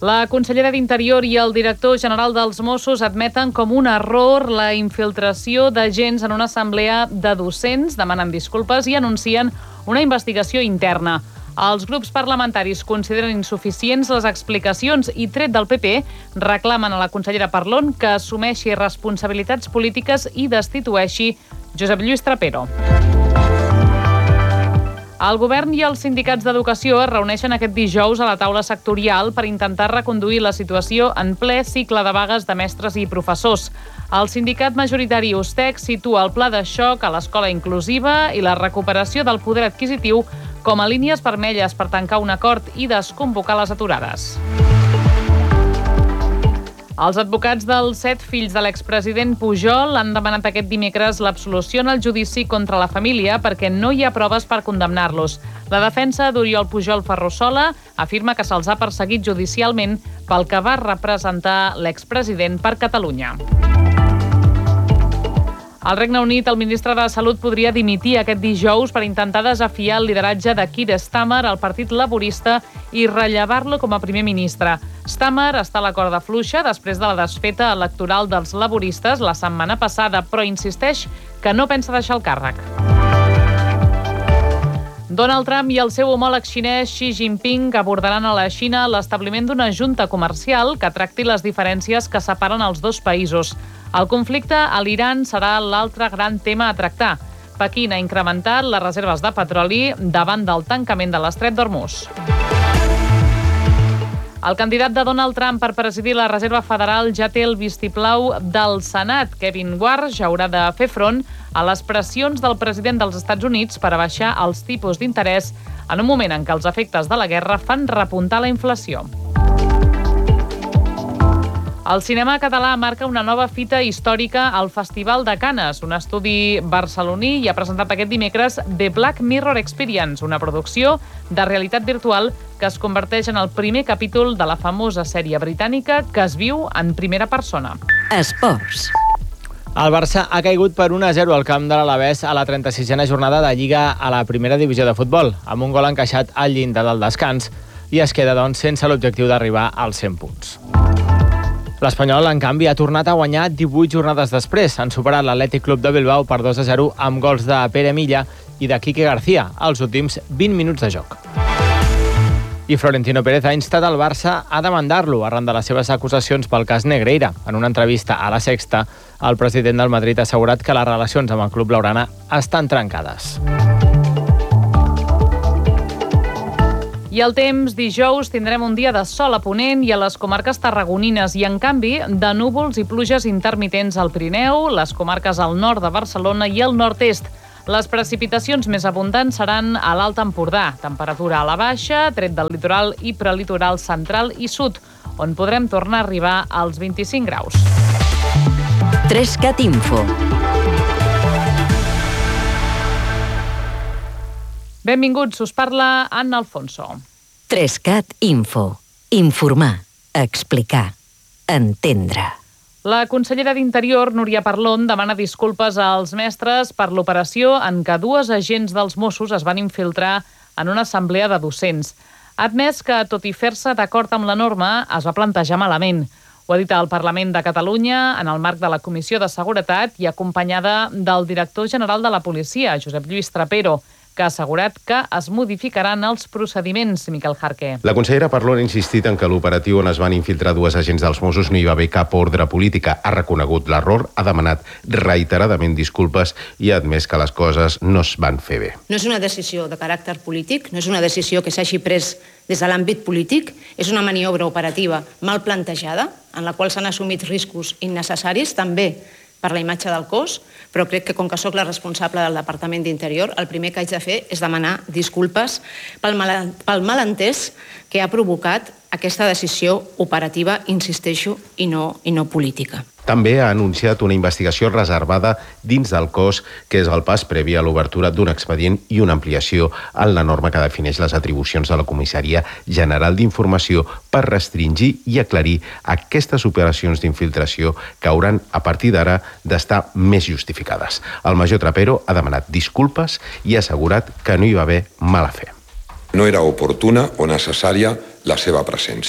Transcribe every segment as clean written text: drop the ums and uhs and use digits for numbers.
La consellera d'Interior i el director general dels Mossos admeten com un error la infiltració d'agents en una assemblea de docents, demanen disculpes i anuncien una investigació interna. Els grups parlamentaris consideren insuficients les explicacions i, tret del PP, reclamen a la consellera Parlon que assumeixi responsabilitats polítiques i destitueixi Josep Lluís Trapero. El govern i els sindicats d'educació es reuneixen aquest dijous a la taula sectorial per intentar reconduir la situació en ple cicle de vagues de mestres i professors. El sindicat majoritari USTEC situa el pla de xoc a l'escola inclusiva i la recuperació del poder adquisitiu com a línies vermelles per tancar un acord i desconvocar les aturades. Els advocats dels 7 fills de l'expresident Pujol han demanat aquest dimecres l'absolució en el judici contra la família perquè no hi ha proves per condemnar-los. La defensa d'Oriol Pujol Ferrusola afirma que se'ls ha perseguit judicialment pel que va representar l'expresident per Catalunya. Al Regne Unit, el ministre de Salut podria dimitir aquest dijous per intentar desafiar el lideratge de Keir Starmer al Partit Laborista i rellevar-lo com a primer ministre. Starmer està a la corda fluixa després de la desfeta electoral dels laboristes la setmana passada, però insisteix que no pensa deixar el càrrec. Donald Trump i el seu homòleg xinès Xi Jinping abordaran a la Xina l'establiment d'una junta comercial que tracti les diferències que separen els dos països. El conflicte a l'Iran serà l'altre gran tema a tractar. Pequín ha incrementat les reserves de petroli davant del tancament de l'estret d'Hormuz. El candidat de Donald Trump per presidir la Reserva Federal ja té el vistiplau del Senat. Kevin Warsh haurà de fer front a les pressions del president dels Estats Units per abaixar els tipus d'interès en un moment en què els efectes de la guerra fan repuntar la inflació. El cinema català marca una nova fita històrica al Festival de Canes. Un estudi barceloní hi ha presentat aquest dimecres The Black Mirror Experience, una producció de realitat virtual que es converteix en el primer capítol de la famosa sèrie britànica que es viu en primera persona. Esports. El Barça ha caigut per 1-0 al camp de l'Alavés a la 36a jornada de Lliga a la primera divisió de futbol, amb un gol encaixat al llindar del descans, i es queda, doncs, sense l'objectiu d'arribar als 100 punts. L'Espanyol, en canvi, ha tornat a guanyar 18 jornades després. Han superat l'Atlètic Club de Bilbao per 2-0 amb gols de Pere Milla i de Quique García als últims 20 minuts de joc. I Florentino Pérez ha instat el Barça a demandar-lo arran de les seves acusacions pel cas Negreira. En una entrevista a La Sexta, el president del Madrid ha assegurat que les relacions amb el club blaugrana estan trencades. I el temps, dijous tindrem un dia de sol a Ponent i a les comarques tarragonines i, en canvi, de núvols i pluges intermitents al Pirineu, les comarques al nord de Barcelona i al nord-est. Les precipitacions més abundants seran a l'Alt Empordà, temperatura a la baixa, tret del litoral i prelitoral central i sud, on podrem tornar a arribar als 25 graus. 3CAT Info. Benvinguts, us parla Anna Alfonso. 3CAT Info. Informar, explicar, entendre. La consellera d'Interior, Núria Parlon, demana disculpes als mestres per l'operació en què 2 agents dels Mossos es van infiltrar en una assemblea de docents. Ha admès que, tot i fer-se d'acord amb la norma, es va plantejar malament. Ho ha dit al Parlament de Catalunya en el marc de la Comissió de Seguretat i acompanyada del director general de la policia, Josep Lluís Trapero, que ha assegurat que es modificaran els procediments, Miquel Jarqué. La consellera Parlon ha insistit en que l'operatiu on es van infiltrar 2 agents dels Mossos no hi va haver cap ordre política. Ha reconegut l'error, ha demanat reiteradament disculpes i ha admès que les coses no es van fer bé. No és una decisió de caràcter polític, no és una decisió que s'hagi pres des de l'àmbit polític, és una maniobra operativa mal plantejada, en la qual s'han assumit riscos innecessaris, també per la imatge del cos, però crec que com que sóc la responsable del Departament d'Interior, el primer que haig de fer és demanar disculpes pel malentès que ha provocat aquesta decisió operativa, insisteixo, i no política. També ha anunciat una investigació reservada dins del cos, que és el pas previ a l'obertura d'un expedient i una ampliació en la norma que defineix les atribucions de la Comissaria General d'Informació per restringir i aclarir aquestes operacions d'infiltració que hauran, a partir d'ara, d'estar més justificades. El major Trapero ha demanat disculpes i ha assegurat que no hi va haver mala fe. No era oportuna o necessària la seva presència.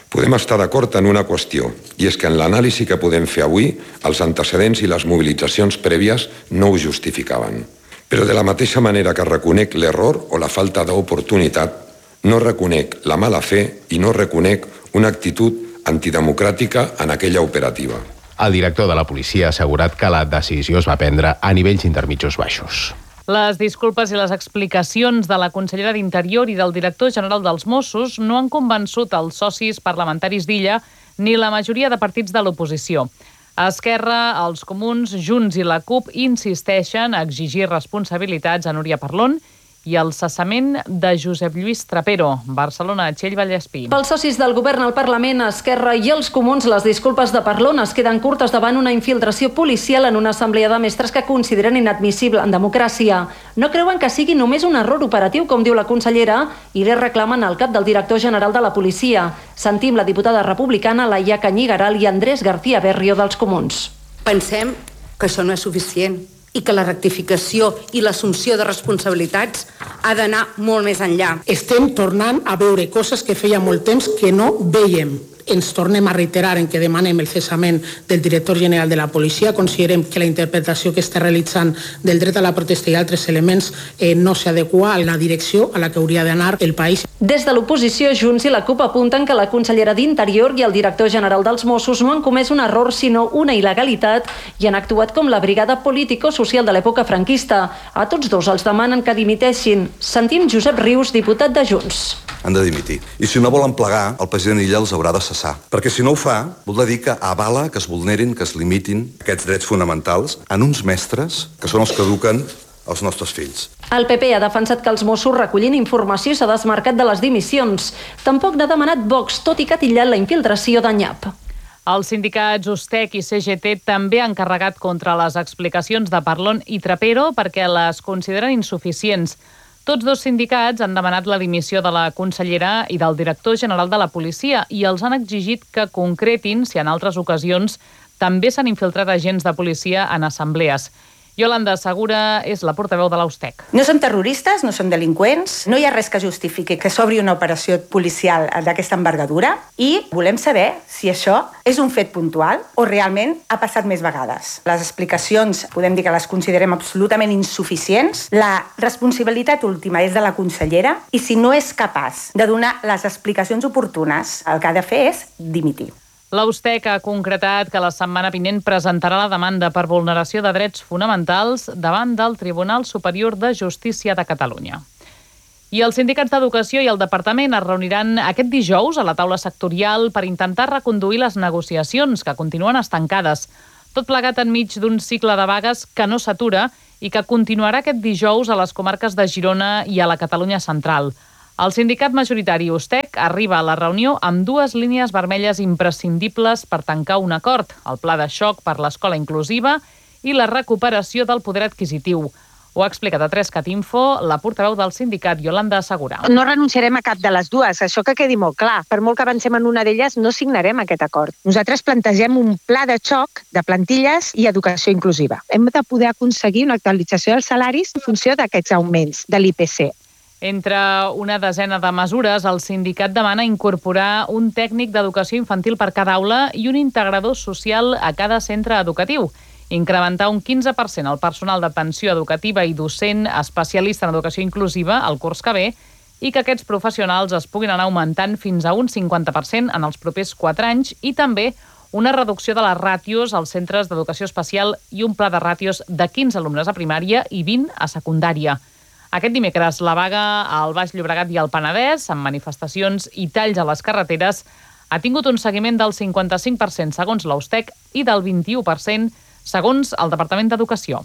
Podem estar d'acord en una qüestió, i és que en l'anàlisi que podem fer avui, els antecedents i les mobilitzacions prèvies no ho justificaven. Però de la mateixa manera que reconec l'error o la falta d'oportunitat, no reconec la mala fe i no reconec una actitud antidemocràtica en aquella operativa. El director de la policia ha assegurat que la decisió es va prendre a nivells intermitjos baixos. Les disculpes i les explicacions de la consellera d'Interior i del director general dels Mossos no han convençut els socis parlamentaris d'Illa ni la majoria de partits de l'oposició. Esquerra, els Comuns, Junts i la CUP insisteixen a exigir responsabilitats a Núria Parlon i el cessament de Josep Lluís Trapero, Barcelona, Txell, Vallespí. Pels socis del govern al Parlament, Esquerra i els Comuns, les disculpes de Parlon es queden curtes davant una infiltració policial en una assemblea de mestres que consideren inadmissible en democràcia. No creuen que sigui només un error operatiu, com diu la consellera, i li reclamen al cap del director general de la policia. Sentim la diputada republicana Laia Canyigaral i Andrés García Berrio dels Comuns. Pensem que això no és suficient i que la rectificació i l'assumpció de responsabilitats ha d'anar molt més enllà. Estem tornant a veure coses que feia molt temps que no veiem. Ens tornem a reiterar en que demanem el cessament del director general de la policia. Considerem que la interpretació que està realitzant del dret a la protesta i altres elements no s'adequa a la direcció a la que hauria d'anar el país. Des de l'oposició, Junts i la CUP apunten que la consellera d'Interior i el director general dels Mossos no han comès un error, sinó una il·legalitat, i han actuat com la brigada político-social de l'època franquista. A tots dos els demanen que dimiteixin. Sentim Josep Rius, diputat de Junts. Han de dimitir. I si no volen plegar, el president Illa els haurà de cessar. Perquè si no ho fa, voldrà dir que avala que es vulnerin, que es limitin aquests drets fonamentals en uns mestres que són els que eduquen els nostres fills. El PP ha defensat que els Mossos recollin informació i s'ha desmarcat de les dimissions. Tampoc n'ha demanat Vox, tot i que ha titllat la infiltració de nyap. Els sindicats USTEC i CGT també han carregat contra les explicacions de Parlon i Trapero perquè les consideren insuficients. Tots dos sindicats han demanat la dimissió de la consellera i del director general de la policia i els han exigit que concretin si en altres ocasions també s'han infiltrat agents de policia en assemblees. Yolanda Segura és la portaveu de l'USTEC. No són terroristes, no són delinqüents, no hi ha res que justifiqui que s'obri una operació policial d'aquesta envergadura i volem saber si això és un fet puntual o realment ha passat més vegades. Les explicacions podem dir que les considerem absolutament insuficients. La responsabilitat última és de la consellera i si no és capaç de donar les explicacions oportunes, el que ha de fer és dimitir. L'USTEC ha concretat que la setmana vinent presentarà la demanda per vulneració de drets fonamentals davant del Tribunal Superior de Justícia de Catalunya. I els sindicats d'Educació i el Departament es reuniran aquest dijous a la taula sectorial per intentar reconduir les negociacions que continuen estancades. Tot plegat enmig d'un cicle de vagues que no s'atura i que continuarà aquest dijous a les comarques de Girona i a la Catalunya central. El sindicat majoritari USTEC arriba a la reunió amb dues línies vermelles imprescindibles per tancar un acord, el pla de xoc per l'escola inclusiva i la recuperació del poder adquisitiu. Ho ha explicat a 3cat Info la portaveu del sindicat Yolanda Segura. No renunciarem a cap de les dues, això que quedi molt clar. Per molt que avancem en una d'elles, no signarem aquest acord. Nosaltres plantegem un pla de xoc de plantilles i educació inclusiva. Hem de poder aconseguir una actualització dels salaris en funció d'aquests augments de l'IPC. Entre una desena de mesures, el sindicat demana incorporar un tècnic d'educació infantil per cada aula i un integrador social a cada centre educatiu, incrementar un 15% el personal d'atenció educativa i docent especialista en educació inclusiva el curs que ve i que aquests professionals es puguin anar augmentant fins a un 50% en els propers 4 anys i també una reducció de les ràtios als centres d'educació especial i un pla de ràtios de 15 alumnes a primària i 20 a secundària. Aquest dimecres, la vaga al Baix Llobregat i al Penedès, amb manifestacions i talls a les carreteres, ha tingut un seguiment del 55% segons l'USTEC i del 21% segons el Departament d'Educació.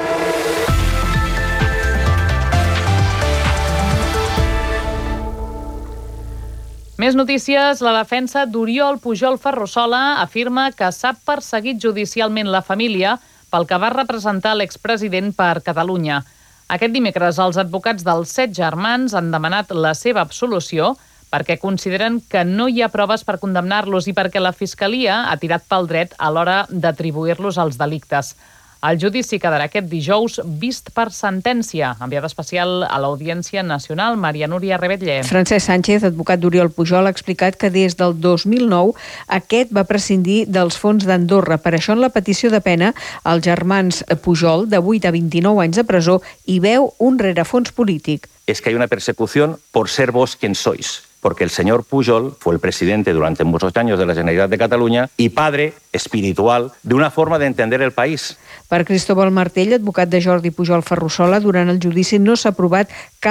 Més notícies. La defensa d'Oriol Pujol Ferrusola afirma que s'ha perseguit judicialment la família pel que va representar l'expresident per Catalunya. Aquest dimecres, els advocats dels 7 germans han demanat la seva absolució perquè consideren que no hi ha proves per condemnar-los i perquè la Fiscalia ha tirat pel dret a l'hora d'atribuir-los als delictes. El judici quedarà aquest dijous vist per sentència. Enviada especial a l'Audiència Nacional, Maria Núria Rebetller. Francesc Sánchez, advocat d'Oriol Pujol, ha explicat que des del 2009 aquest va prescindir dels fons d'Andorra. Per això, en la petició de pena, els germans Pujol, de 8 a 29 anys de presó, hi veu un rerefons polític. Es que hay una persecución por ser vos quien sois. Porque el señor Pujol fue el presidente durante muchos años de la Generalitat de Cataluña y padre espiritual de una forma de entender el país. Per Cristóbal Martell, advocat de Jordi Pujol Ferrusola, durant el judici no s'ha aprovat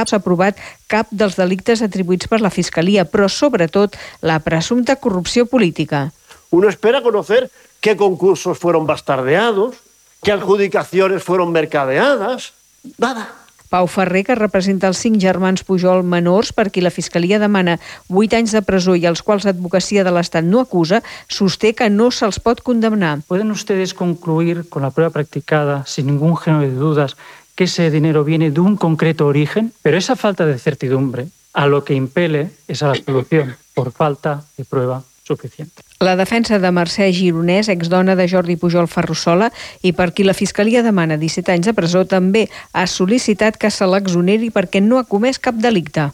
cap dels delictes atribuïts per la Fiscalia, però sobretot la presumpta corrupció política. Uno espera conocer qué concursos fueron bastardeados, qué adjudicaciones fueron mercadeadas. Nada. Pau Ferrer, que representa els 5 germans Pujol menors per qui la Fiscalia demana 8 anys de presó i els quals l'advocacia de l'Estat no acusa, sosté que no se'ls pot condemnar. ¿Pueden ustedes concluir con la prueba practicada sin ningún género de dudas que ese dinero viene de un concreto origen? Pero esa falta de certidumbre a lo que impele es a la absolución por falta de prueba suficiente. La defensa de Mercè Gironès, exdona de Jordi Pujol Ferrusola, i per qui la Fiscalia demana 17 anys de presó, també ha sol·licitat que se l'exoneri perquè no ha comès cap delicte.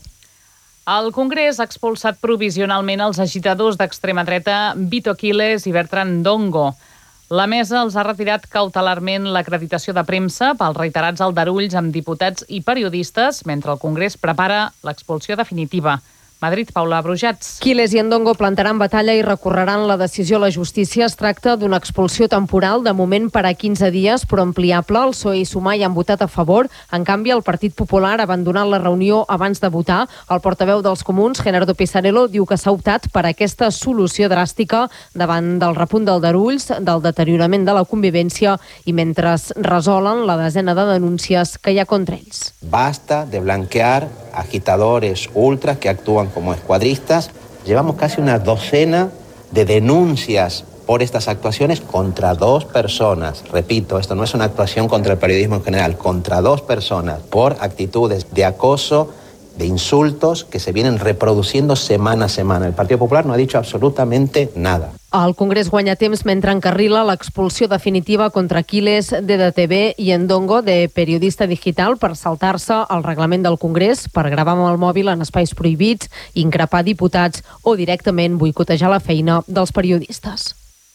El Congrés ha expulsat provisionalment els agitadors d'extrema dreta Vito Quiles i Bertran Ndongo. La mesa els ha retirat cautelarment l'acreditació de premsa pels reiterats aldarulls amb diputats i periodistes, mentre el Congrés prepara l'expulsió definitiva. Madrid, Paula Brujats. Quiles i Ndongo plantaran batalla i recorreran la decisió a la justícia. Es tracta d'una expulsió temporal, de moment per a 15 dies, però ampliable. El PSOE i Sumar hi han votat a favor. En canvi, el Partit Popular ha abandonat la reunió abans de votar. El portaveu dels Comuns, Gerardo Pisarello, diu que s'ha optat per aquesta solució dràstica davant del repunt d'aldarulls, del deteriorament de la convivència i mentre resolen la desena de denúncies que hi ha contra ells. Basta de blanquear agitadores ultras que actúan como escuadristas. Llevamos casi una docena de denuncias por estas actuaciones contra 2 personas. Repito, esto no es una actuación contra el periodismo en general, contra 2 personas por actitudes de acoso, de insultos que se vienen reproduciendo semana a semana. El Partido Popular no ha dicho absolutamente nada. El Congrés guanya temps mentre encarrila l'expulsió definitiva contra Quiles, d'EDTV i Ndongo, de Periodista Digital, per saltar-se el reglament del Congrés, per gravar amb el mòbil en espais prohibits, increpar diputats o directament boicotejar la feina dels periodistes.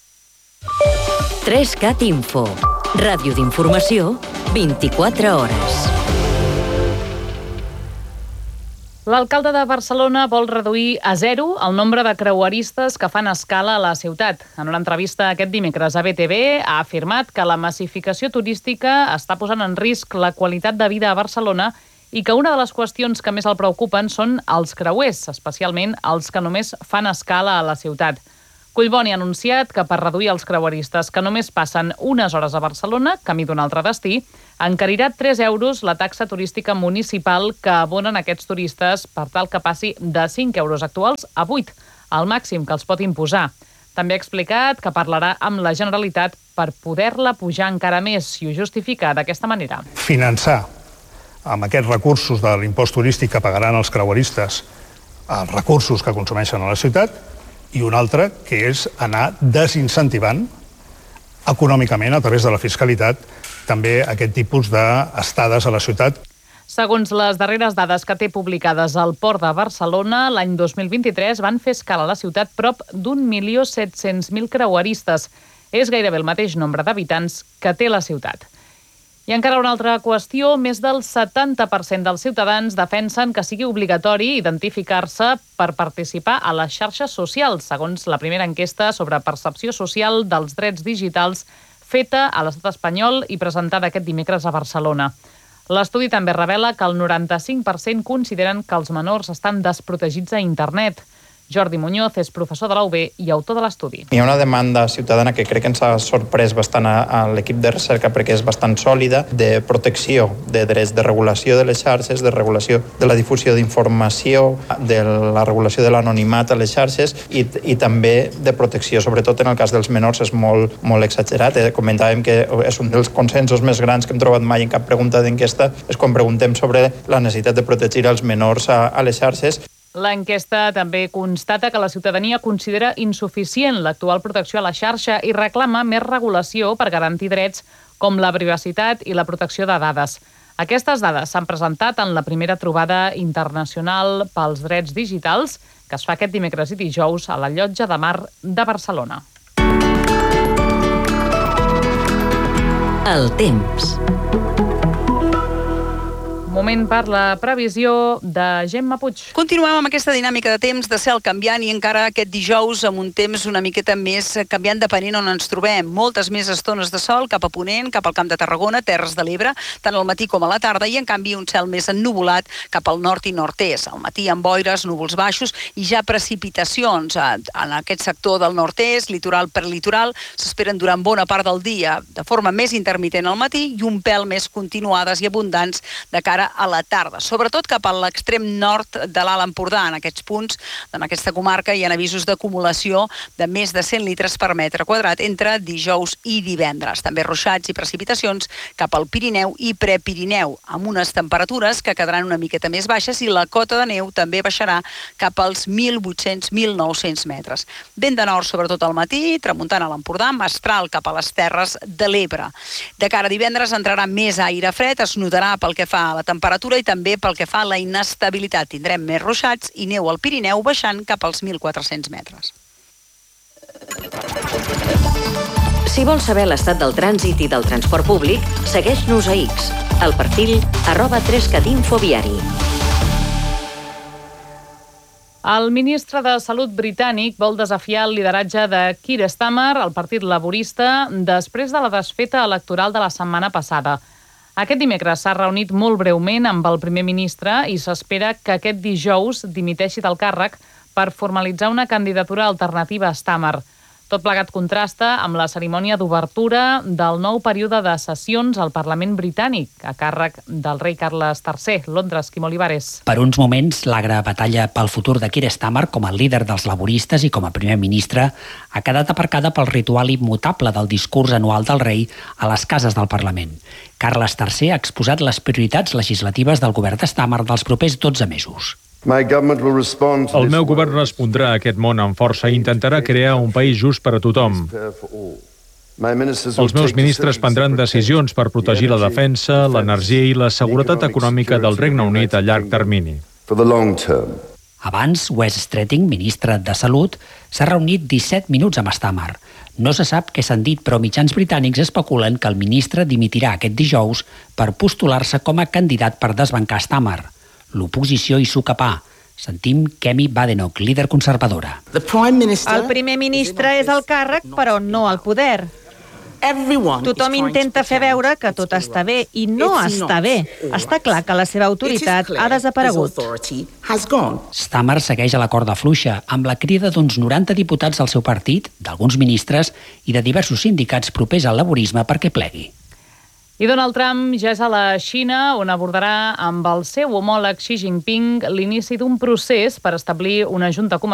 3CAT Info. Ràdio d'informació, 24 hores. L'alcalde de Barcelona vol reduir a 0 el nombre de creueristes que fan escala a la ciutat. En una entrevista aquest dimecres a BTV ha afirmat que la massificació turística està posant en risc la qualitat de vida a Barcelona i que una de les qüestions que més el preocupen són els creuers, especialment els que només fan escala a la ciutat. Collboni ha anunciat que per reduir els creueristes que només passen unes hores a Barcelona, camí d'un altre destí, encarirà 3 euros la taxa turística municipal que abonen aquests turistes per tal que passi de 5 euros actuals a 8, el màxim que els pot imposar. També ha explicat que parlarà amb la Generalitat per poder-la pujar encara més i ho justifica d'aquesta manera. Finançar amb aquests recursos de l'impost turístic que pagaran els creueristes els recursos que consumeixen a la ciutat, i un altre, que és anar desincentivant econòmicament, a través de la fiscalitat, també aquest tipus d'estades a la ciutat. Segons les darreres dades que té publicades al Port de Barcelona, l'any 2023 van fer escala a la ciutat prop d'1.700.000 creueristes. És gairebé el mateix nombre d'habitants que té la ciutat. I encara una altra qüestió, més del 70% dels ciutadans defensen que sigui obligatori identificar-se per participar a les xarxes socials, segons la primera enquesta sobre percepció social dels drets digitals feta a l'estat espanyol i presentada aquest dimecres a Barcelona. L'estudi també revela que el 95% consideren que els menors estan desprotegits a internet. Jordi Muñoz és professor de la UB i autor de l'estudi. Hi ha una demanda ciutadana que crec que ens ha sorprès bastant a l'equip de recerca perquè és bastant sòlida, de protecció de drets, de regulació de les xarxes, de regulació de la difusió d'informació, de la regulació de l'anonimat a les xarxes i també de protecció, sobretot en el cas dels menors és molt exagerat. Comentàvem que és un dels consensos més grans que hem trobat mai en cap pregunta d'enquesta, és quan preguntem sobre la necessitat de protegir els menors a les xarxes. L'enquesta també constata que la ciutadania considera insuficient l'actual protecció a la xarxa i reclama més regulació per garantir drets com la privacitat i la protecció de dades. Aquestes dades s'han presentat en la primera trobada internacional pels drets digitals que es fa aquest dimecres i dijous a la Llotja de Mar de Barcelona. El temps. Moment per la previsió de Gemma Puig. Continuem amb aquesta dinàmica de temps de cel canviant i encara aquest dijous amb un temps una miqueta més canviant depenent on ens trobem. Moltes més estones de sol cap a Ponent, cap al Camp de Tarragona, Terres de l'Ebre, tant al matí com a la tarda, i en canvi un cel més ennuvolat cap al nord i nord-est. Al matí amb boires, núvols baixos i ja precipitacions. En aquest sector del nord-est, litoral per litoral, s'esperen durant bona part del dia, de forma més intermitent al matí i un pèl més continuades i abundants de cara a la tarda, sobretot cap a l'extrem nord de l'Alt Empordà. En aquests punts, en aquesta comarca, hi ha avisos d'acumulació de més de 100 litres per metre quadrat entre dijous i divendres. També ruixats i precipitacions cap al Pirineu i Prepirineu, amb unes temperatures que quedaran una miqueta més baixes i la cota de neu també baixarà cap als 1.800-1.900 metres. Vent de nord, sobretot al matí, tramuntant a l'Empordà, mestral cap a les Terres de l'Ebre. De cara a divendres entrarà més aire fred, es notarà pel que fa a la temperatura i també pel que fa a la inestabilitat. Tindrem més ruixats i neu al Pirineu baixant cap als 1.400 metres. Si vols saber l'estat del trànsit i del transport públic, segueix-nos a X, al perfil @3catinfoviari. El ministre de Salut britànic vol desafiar el lideratge de Keir Starmer, el Partit Laborista, després de la desfeta electoral de la setmana passada. Aquest dimecres s'ha reunit molt breument amb el primer ministre i s'espera que aquest dijous dimiteixi del càrrec per formalitzar una candidatura alternativa a Starmer. Tot plegat contrasta amb la cerimònia d'obertura del nou període de sessions al Parlament britànic, a càrrec del rei Carles III. Londres, Quim Olivares. Per uns moments, l'agre batalla pel futur de Keir Starmer com a líder dels laboristes i com a primer ministre ha quedat aparcada pel ritual immutable del discurs anual del rei a les cases del Parlament. Carles III ha exposat les prioritats legislatives del govern de Starmer dels propers 12 mesos. El meu govern respondrà a aquest món amb força i intentarà crear un país just per a tothom. Els meus ministres prendran decisions per protegir la defensa, l'energia i la seguretat econòmica del Regne Unit a llarg termini. Abans, Wes Streeting, ministre de Salut, s'ha reunit 17 minuts amb Starmer. No se sap què s'han dit, però mitjans britànics especulen que el ministre dimitirà aquest dijous per postular-se com a candidat per desbancar Starmer. L'oposició hi sucapà. Sentim Kemi Badenoch, líder conservadora. El primer ministre és al càrrec, però no al poder. Tothom intenta fer veure que tot està bé, i no està bé. Està clar que la seva autoritat ha desaparegut. Starmer segueix a la corda fluixa, amb la crida d'uns 90 diputats del seu partit, d'alguns ministres i de diversos sindicats propers al laborisme perquè plegui. I Donald Trump ja és a la Xina, on abordarà amb el seu homòleg Xi Jinping l'inici d'un procés per establir una junta comercial